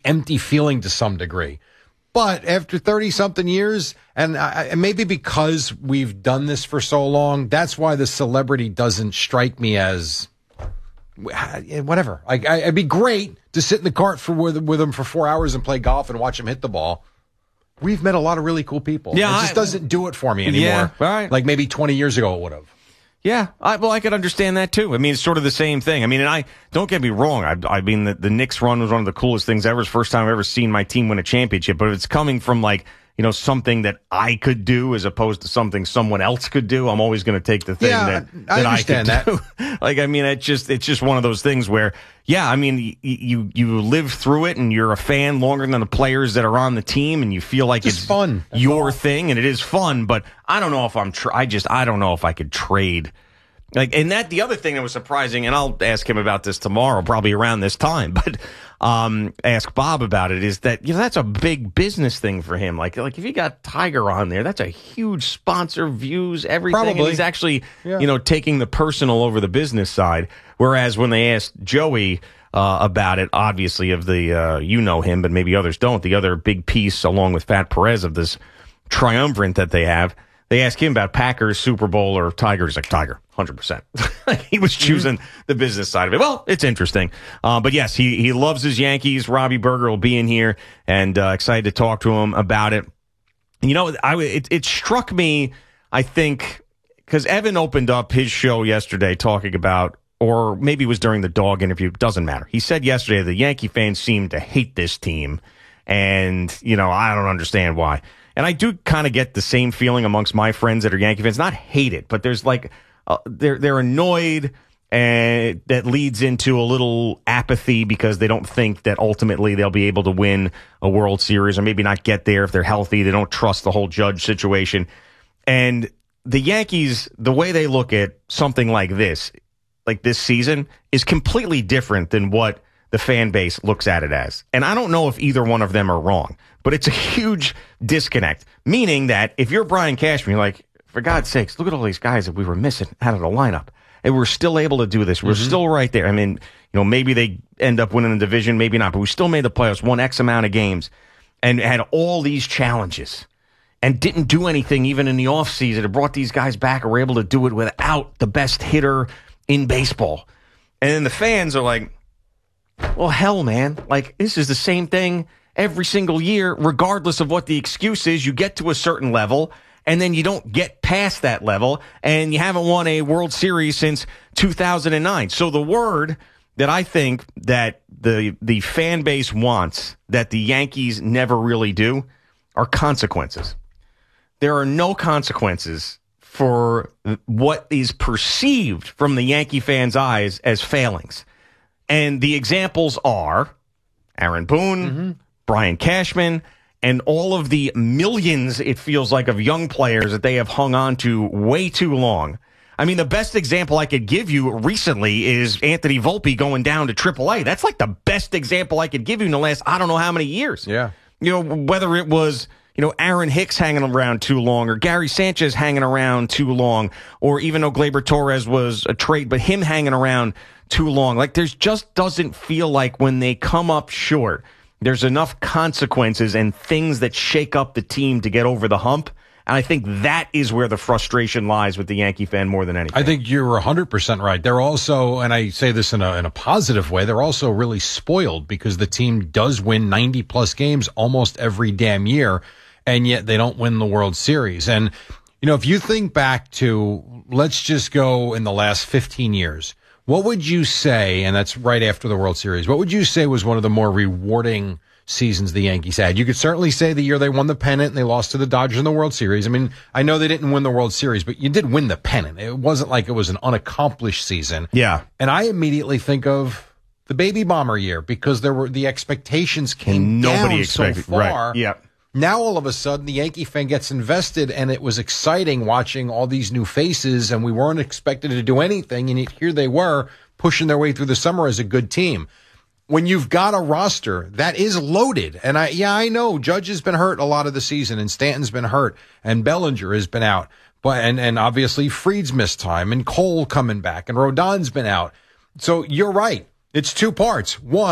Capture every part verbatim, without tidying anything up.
empty feeling to some degree. But after thirty-something years, and, I, and maybe because we've done this for so long, that's why the celebrity doesn't strike me as whatever. Like, I, it'd be great to sit in the cart for with, with him for four hours and play golf and watch him hit the ball. We've met a lot of really cool people. Yeah, it just I, doesn't do it for me anymore. Yeah, right. Like maybe twenty years ago it would have. Yeah, I, well, I could understand that too. I mean, it's sort of the same thing. I mean, and I don't get me wrong. I, I mean, the, the Knicks run was one of the coolest things ever. It's the first time I've ever seen my team win a championship. But if it's coming from like, you know, something that I could do as opposed to something someone else could do, I'm always going to take the thing yeah, that, I that I could that. do. Like, I mean, it's just it's just one of those things where, yeah, I mean, you, you you live through it and you're a fan longer than the players that are on the team, and you feel like just it's fun, your all. thing, and it is fun. But I don't know if I'm. Tra- I just I don't know if I could trade. Like, and that the other thing that was surprising, and I'll ask him about this tomorrow, probably around this time, but um, ask Bob about it, is that, you know, that's a big business thing for him. Like, like if you got Tiger on there, that's a huge sponsor, views, everything. Probably. And he's actually, yeah. you know, taking the personal over the business side. Whereas when they asked Joey uh, about it, obviously of the, uh, you know him, but maybe others don't, the other big piece along with Fat Perez of this triumvirate that they have, they asked him about Packers, Super Bowl, or Tiger. He's like, Tiger, one hundred percent. He was choosing mm-hmm. the business side of it. Well, it's interesting. Uh, but yes, he, he loves his Yankees. Robbie Berger will be in here, and uh, excited to talk to him about it. You know, I, it, it struck me, I think, because Evan opened up his show yesterday talking about, or maybe it was during the dog interview, doesn't matter. He said yesterday the Yankee fans seem to hate this team, and, you know, I don't understand why. And I do kind of get the same feeling amongst my friends that are Yankee fans. Not hate it, but there's like, uh, they're they're annoyed, and that leads into a little apathy because they don't think that ultimately they'll be able to win a World Series, or maybe not get there if they're healthy. They don't trust the whole Judge situation. And the Yankees, the way they look at something like this, like this season, is completely different than what the fan base looks at it as. And I don't know if either one of them are wrong, but it's a huge disconnect. Meaning that if you're Brian Cashman, you're like, for God's sakes, look at all these guys that we were missing out of the lineup. And we're still able to do this. We're mm-hmm. still right there. I mean, you know, maybe they end up winning the division, maybe not, but we still made the playoffs, won X amount of games, and had all these challenges, and didn't do anything even in the offseason. It brought these guys back, and were able to do it without the best hitter in baseball. And then the fans are like, well, hell, man. Like, this is the same thing every single year, regardless of what the excuse is. You get to a certain level, and then you don't get past that level, and you haven't won a World Series since two thousand nine. So the word that I think that the the fan base wants, that the Yankees never really do, are consequences. There are no consequences for what is perceived from the Yankee fans' eyes as failings. And the examples are Aaron Boone, mm-hmm. Brian Cashman, and all of the millions, it feels like, of young players that they have hung on to way too long. I mean, the best example I could give you recently is Anthony Volpe going down to triple A. That's like the best example I could give you in the last, I don't know how many years. Yeah. You know, whether it was, you know, Aaron Hicks hanging around too long, or Gary Sanchez hanging around too long, or even though Gleyber Torres was a trade, but him hanging around too long. Like, there's just doesn't feel like when they come up short, there's enough consequences and things that shake up the team to get over the hump. And I think that is where the frustration lies with the Yankee fan more than anything. I think you're one hundred percent right. They're also, and I say this in a, in a positive way, they're also really spoiled because the team does win ninety plus games almost every damn year, and yet they don't win the World Series. And, you know, if you think back to, let's just go in the last fifteen years, what would you say, and that's right after the World Series, what would you say was one of the more rewarding seasons the Yankees had? You could certainly say the year they won the pennant and they lost to the Dodgers in the World Series. I mean, I know they didn't win the World Series, but you did win the pennant. It wasn't like it was an unaccomplished season. Yeah. And I immediately think of the Baby Bomber year because there were the expectations came Nobody down expected, so far. Right. Yeah. Now, all of a sudden, the Yankee fan gets invested, and it was exciting watching all these new faces, and we weren't expected to do anything, and yet here they were pushing their way through the summer as a good team. When you've got a roster that is loaded, and I, yeah, I know Judge has been hurt a lot of the season, and Stanton's been hurt, and Bellinger has been out, but and and obviously Fried's missed time, and Cole coming back, and Rodon's been out. So you're right. It's two parts. One,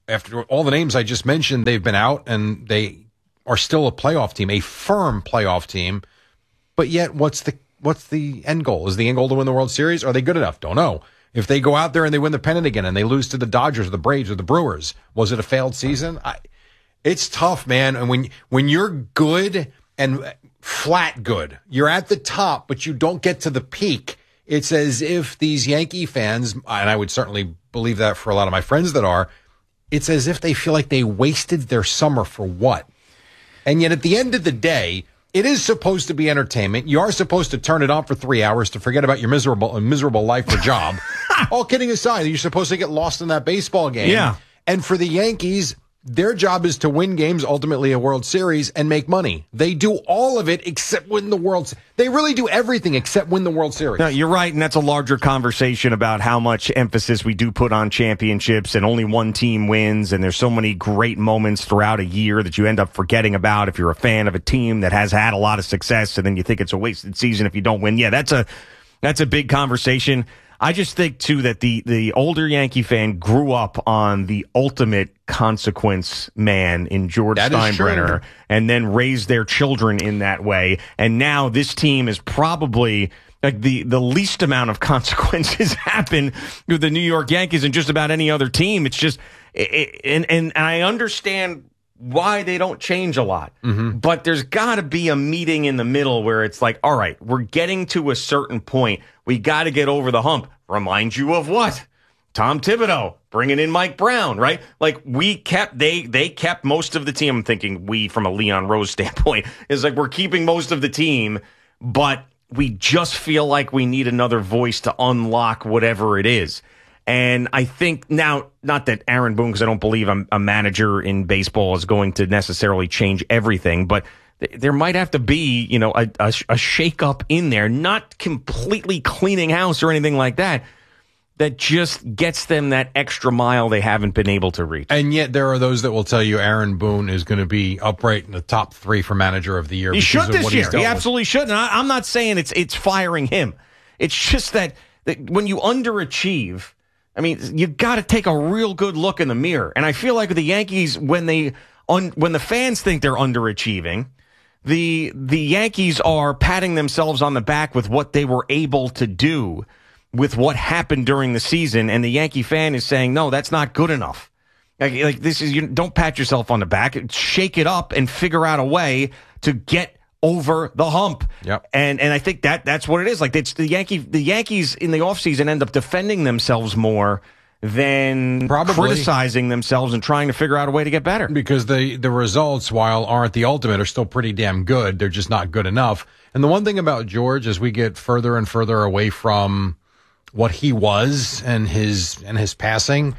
after all the names I just mentioned, they've been out and they are still a playoff team, a firm playoff team. But yet, what's the what's the end goal? Is the end goal to win the World Series? Are they good enough? Don't know. If they go out there and they win the pennant again and they lose to the Dodgers or the Braves or the Brewers, was it a failed season? I, it's tough, man. And when when you're good and flat good, you're at the top, but you don't get to the peak. It's as if these Yankee fans, and I would certainly believe that for a lot of my friends that are, it's as if they feel like they wasted their summer for what? And yet at the end of the day, it is supposed to be entertainment. You are supposed to turn it on for three hours to forget about your miserable miserable life or job. All kidding aside, you're supposed to get lost in that baseball game. Yeah. And for the Yankees, their job is to win games, ultimately a World Series, and make money. They do all of it except win the World Series. They really do everything except win the World Series. No, you're right, and that's a larger conversation about how much emphasis we do put on championships, and only one team wins, and there's so many great moments throughout a year that you end up forgetting about if you're a fan of a team that has had a lot of success, and then you think it's a wasted season if you don't win. Yeah, that's a that's a big conversation. I just think, too, that the, the older Yankee fan grew up on the ultimate consequence man in George That is Steinbrenner true. and then raised their children in that way. And now this team is probably like the, the least amount of consequences happen with the New York Yankees and just about any other team. It's just, it, and, and I understand why they don't change a lot. Mm-hmm. But there's got to be a meeting in the middle where it's like, all right, we're getting to a certain point. We got to get over the hump. Remind you of what? Tom Thibodeau bringing in Mike Brown, right? Like we kept, they they kept most of the team. I'm thinking we from a Leon Rose standpoint is like we're keeping most of the team, but we just feel like we need another voice to unlock whatever it is. And I think now, not that Aaron Boone, because I don't believe I'm a manager in baseball is going to necessarily change everything, but th- there might have to be, you know, a, a, a shake-up in there, not completely cleaning house or anything like that, that just gets them that extra mile they haven't been able to reach. And yet there are those that will tell you Aaron Boone is going to be upright in the top three for manager of the year. He should this year. He with. absolutely should. And I, I'm not saying it's it's firing him. It's just that, that when you underachieve, I mean, you got to take a real good look in the mirror. And I feel like with the Yankees, when they un, when the fans think they're underachieving, the the Yankees are patting themselves on the back with what they were able to do with what happened during the season, and the Yankee fan is saying, no, that's not good enough. Like, like this is, you don't pat yourself on the back, shake it up and figure out a way to get over the hump. Yep. And and I think that that's what it is. Like it's the Yankee the Yankees in the offseason end up defending themselves more than Probably. criticizing themselves and trying to figure out a way to get better. Because the, the results, while aren't the ultimate, are still pretty damn good. They're just not good enough. And the one thing about George, as we get further and further away from what he was and his and his passing,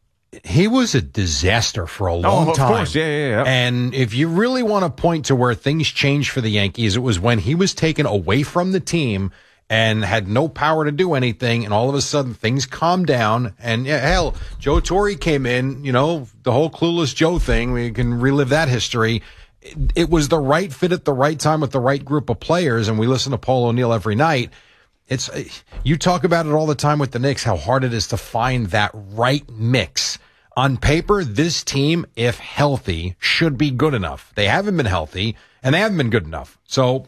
he was a disaster for a long oh, of time. Of course, yeah, yeah, yeah. And if you really want to point to where things changed for the Yankees, it was when he was taken away from the team and had no power to do anything, and all of a sudden things calmed down. And yeah, hell, Joe Torre came in, you know, the whole Clueless Joe thing, we can relive that history. It, it was the right fit at the right time with the right group of players, and we listen to Paul O'Neill every night. It's you talk about it all the time with the Knicks, how hard it is to find that right mix. On paper, this team, if healthy, should be good enough. They haven't been healthy, and they haven't been good enough. So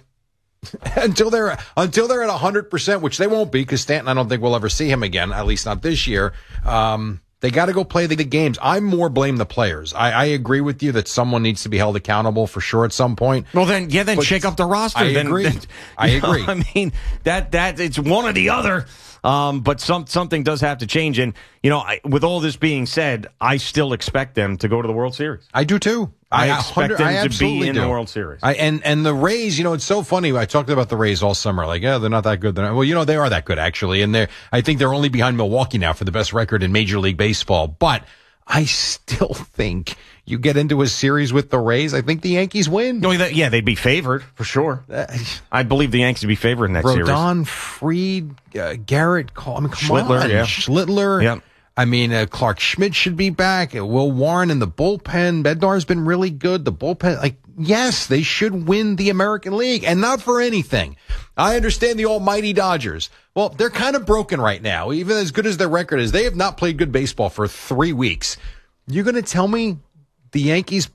until they're until they're at one hundred percent, which they won't be, because Stanton, I don't think we'll ever see him again, at least not this year, um, they got to go play the, the games. I more blame the players. I, I agree with you that someone needs to be held accountable for sure at some point. Well, then, yeah, then But shake up the roster. I then, agree. Then, I you know, agree. I mean, that that it's one or the other. Um, but some something does have to change. And, you know, I, with all this being said, I still expect them to go to the World Series. I do too. I, I expect them I to be in do. the World Series. I, and and the Rays, you know, it's so funny. I talked about the Rays all summer. Like, yeah, they're not that good. They're not, well, you know, they are that good actually, and they I think they're only behind Milwaukee now for the best record in Major League Baseball. But I still think you get into a series with the Rays, I think the Yankees win. No, that, yeah, they'd be favored for sure. I believe the Yankees would be favored in that series. Rodon, Fried, uh, Garrett, Cole, I mean, come Schlittler, on, yeah. Schlittler. Yep. I mean, uh, Clark Schmidt should be back. Uh, Will Warren in the bullpen. Bednar's been really good. The bullpen, like, yes, they should win the American League, and not for anything. I understand the almighty Dodgers. Well, they're kind of broken right now. Even as good as their record is, they have not played good baseball for three weeks. You're going to tell me the Yankees